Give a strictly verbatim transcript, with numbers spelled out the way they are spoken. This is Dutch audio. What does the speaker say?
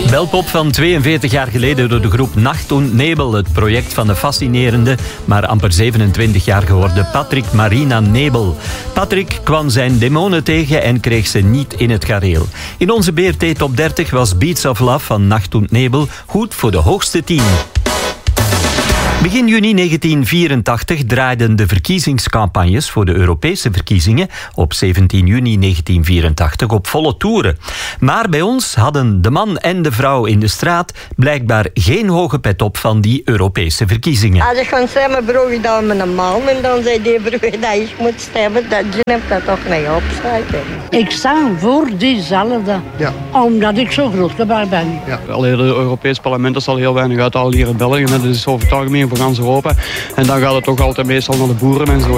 Belpop van tweeënveertig jaar geleden door de groep Nacht und Nebel. Het project van de fascinerende, maar amper zevenentwintig jaar geworden Patrick Marina Nebel. Patrick kwam zijn demonen tegen en kreeg ze niet in het gareel. In onze B R T Top dertig was Beats of Love van Nacht und Nebel goed voor de hoogste tien. Begin juni negentien vierentachtig draaiden de verkiezingscampagnes voor de Europese verkiezingen op zeventien juni negentien vierentachtig op volle toeren. Maar bij ons hadden de man en de vrouw in de straat blijkbaar geen hoge pet op van die Europese verkiezingen. Als ik gewoon stemmen, vroeg ik dan met een man en dan zei die vroeg dat ik moet stemmen, dat je hebt dat toch niet opschrijven. Ik sta voor diezelfde, ja. Omdat ik zo groot gebracht ben. Ja. Allee, het Europees parlement is al heel weinig uithalen hier in België. Dat is over het algemeen voor gans Europa. En dan gaat het toch altijd meestal naar de boeren en zo.